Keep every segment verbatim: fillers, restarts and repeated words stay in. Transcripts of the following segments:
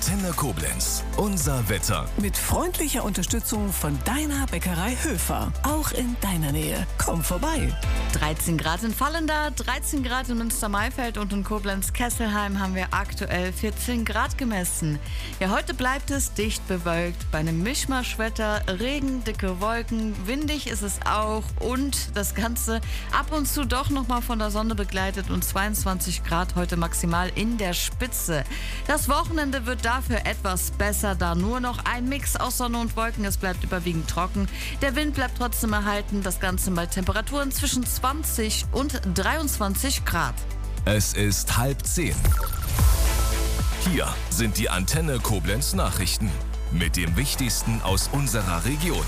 Antenne Koblenz. Unser Wetter. Mit freundlicher Unterstützung von deiner Bäckerei Höfer. Auch in deiner Nähe. Komm vorbei. dreizehn Grad in Vallenda, dreizehn Grad in Münster-Maifeld und in Koblenz-Kesselheim haben wir aktuell vierzehn Grad gemessen. Ja, heute bleibt es dicht bewölkt. Bei einem Mischmaschwetter, Regen, dicke Wolken, windig ist es auch und das Ganze ab und zu doch nochmal von der Sonne begleitet und zweiundzwanzig Grad heute maximal in der Spitze. Das Wochenende wird dafür etwas besser, da nur noch ein Mix aus Sonne und Wolken. Es bleibt überwiegend trocken. Der Wind bleibt trotzdem erhalten. Das Ganze bei Temperaturen zwischen zwanzig und dreiundzwanzig Grad. Es ist halb zehn. Hier sind die Antenne Koblenz Nachrichten mit dem Wichtigsten aus unserer Region.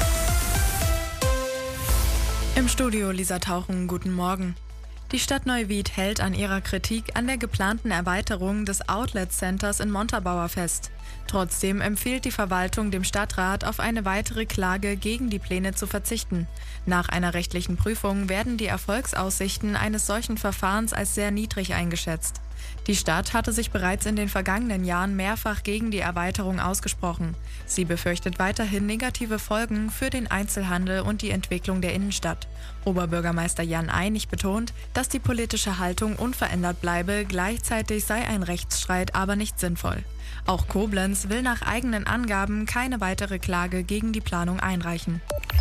Im Studio Lisa Tauchen, guten Morgen. Die Stadt Neuwied hält an ihrer Kritik an der geplanten Erweiterung des Outlet Centers in Montabaur fest. Trotzdem empfiehlt die Verwaltung dem Stadtrat, auf eine weitere Klage gegen die Pläne zu verzichten. Nach einer rechtlichen Prüfung werden die Erfolgsaussichten eines solchen Verfahrens als sehr niedrig eingeschätzt. Die Stadt hatte sich bereits in den vergangenen Jahren mehrfach gegen die Erweiterung ausgesprochen. Sie befürchtet weiterhin negative Folgen für den Einzelhandel und die Entwicklung der Innenstadt. Oberbürgermeister Jan Einig betont, dass die politische Haltung unverändert bleibe, gleichzeitig sei ein Rechtsstreit aber nicht sinnvoll. Auch Koblenz will nach eigenen Angaben keine weitere Klage gegen die Planung einreichen.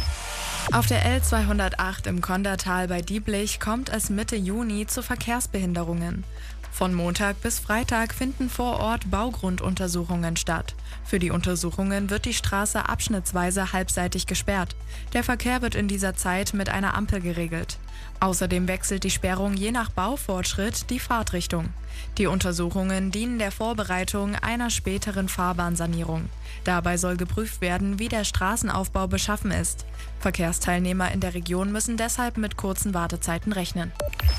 Auf der L zweihundertacht im Kondertal bei Dieblich kommt es Mitte Juni zu Verkehrsbehinderungen. Von Montag bis Freitag finden vor Ort Baugrunduntersuchungen statt. Für die Untersuchungen wird die Straße abschnittsweise halbseitig gesperrt. Der Verkehr wird in dieser Zeit mit einer Ampel geregelt. Außerdem wechselt die Sperrung je nach Baufortschritt die Fahrtrichtung. Die Untersuchungen dienen der Vorbereitung einer späteren Fahrbahnsanierung. Dabei soll geprüft werden, wie der Straßenaufbau beschaffen ist. Verkehrsteilnehmer in der Region müssen deshalb mit kurzen Wartezeiten rechnen.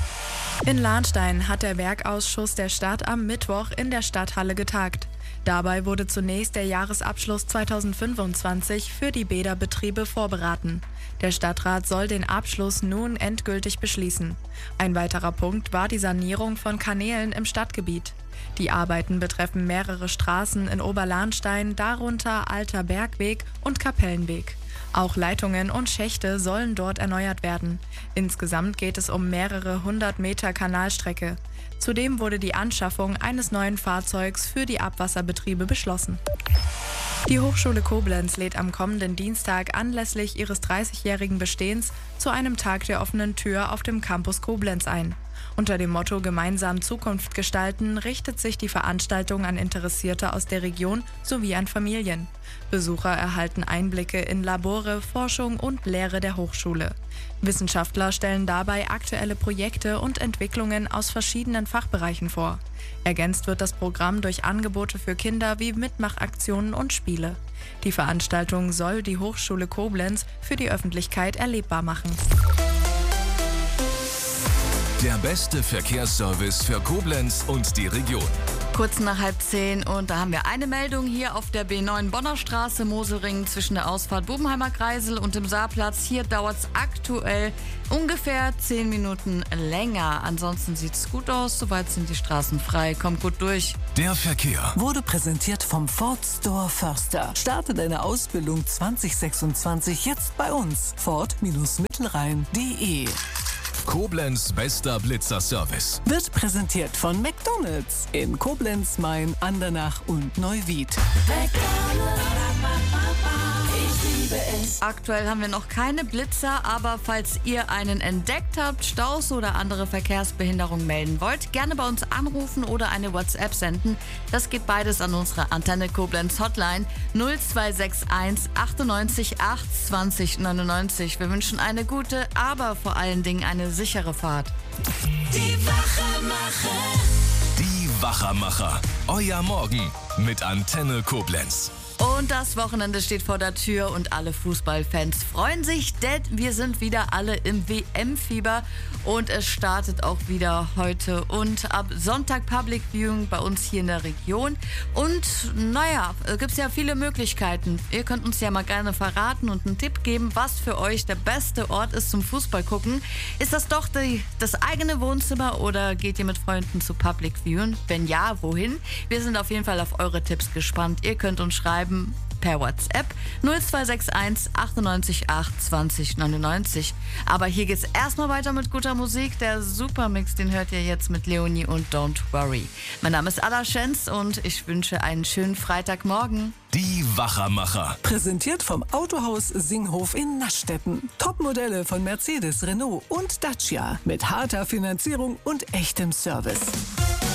In Lahnstein hat der Werkausschuss der Stadt am Mittwoch in der Stadthalle getagt. Dabei wurde zunächst der Jahresabschluss zweitausendfünfundzwanzig für die Bäderbetriebe vorberaten. Der Stadtrat soll den Abschluss nun endgültig beschließen. Ein weiterer Punkt war die Sanierung von Kanälen im Stadtgebiet. Die Arbeiten betreffen mehrere Straßen in Oberlahnstein, darunter Alter Bergweg und Kapellenweg. Auch Leitungen und Schächte sollen dort erneuert werden. Insgesamt geht es um mehrere hundert Meter Kanalstrecke. Zudem wurde die Anschaffung eines neuen Fahrzeugs für die Abwasserbetriebe beschlossen. Die Hochschule Koblenz lädt am kommenden Dienstag anlässlich ihres dreißigjährigen Bestehens zu einem Tag der offenen Tür auf dem Campus Koblenz ein. Unter dem Motto Gemeinsam Zukunft gestalten richtet sich die Veranstaltung an Interessierte aus der Region sowie an Familien. Besucher erhalten Einblicke in Labore, Forschung und Lehre der Hochschule. Wissenschaftler stellen dabei aktuelle Projekte und Entwicklungen aus verschiedenen Fachbereichen vor. Ergänzt wird das Programm durch Angebote für Kinder wie Mitmachaktionen und Spiele. Die Veranstaltung soll die Hochschule Koblenz für die Öffentlichkeit erlebbar machen. Der beste Verkehrsservice für Koblenz und die Region. Kurz nach halb zehn und da haben wir eine Meldung hier auf der B neun Bonner Straße, Moselring zwischen der Ausfahrt Bubenheimer Kreisel und dem Saarplatz. Hier dauert es aktuell ungefähr zehn Minuten länger. Ansonsten sieht es gut aus, soweit sind die Straßen frei. Kommt gut durch. Der Verkehr Wurde präsentiert vom Ford Store Förster. Starte deine Ausbildung zwanzig sechsundzwanzig jetzt bei uns. Ford Mittelrhein punkt de. Koblenz bester Blitzer-Service. Wird präsentiert von McDonald's in Koblenz, Main, Andernach und Neuwied. Ich liebe es. Aktuell haben wir noch keine Blitzer, aber falls ihr einen entdeckt habt, Staus oder andere Verkehrsbehinderung melden wollt, gerne bei uns anrufen oder eine WhatsApp senden. Das geht beides an unsere Antenne Koblenz Hotline null zwei sechs eins achtundneunzig acht zwanzig neunundneunzig. Wir wünschen eine gute, aber vor allen Dingen eine sichere Fahrt. Die Wachermacher. Die Wachermacher. Euer Morgen mit Antenne Koblenz. Und das Wochenende steht vor der Tür und alle Fußballfans freuen sich, denn wir sind wieder alle im W M-Fieber und es startet auch wieder heute und ab Sonntag Public Viewing bei uns hier in der Region. Und naja, es gibt ja viele Möglichkeiten. Ihr könnt uns ja mal gerne verraten und einen Tipp geben, was für euch der beste Ort ist zum Fußball gucken. Ist das doch die, das eigene Wohnzimmer oder geht ihr mit Freunden zu Public Viewing? Wenn ja, wohin? Wir sind auf jeden Fall auf eure Tipps gespannt. Ihr könnt uns schreiben per WhatsApp null zwei sechs eins achtundneunzig acht zwanzig neunundneunzig. Aber hier geht's erstmal weiter mit guter Musik. Der Supermix, den hört ihr jetzt mit Leonie und Don't Worry. Mein Name ist Ada Schenz und ich wünsche einen schönen Freitagmorgen. Die Wachermacher. Präsentiert vom Autohaus Singhof in Naschstetten. Topmodelle von Mercedes, Renault und Dacia mit harter Finanzierung und echtem Service.